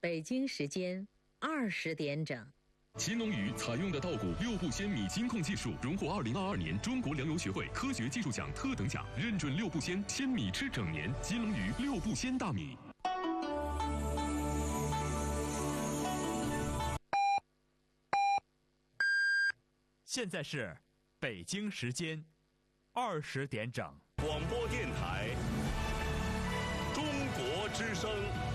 北京时间20点整。 秦龙鱼采用的稻谷6步鲜米金控技术，荣获2022年中国粮油学会科学技术奖特等奖，认准6步鲜，鲜米吃整年。金龙鱼6步鲜大米。 现在是北京时间20点整。 广播电台中国之声。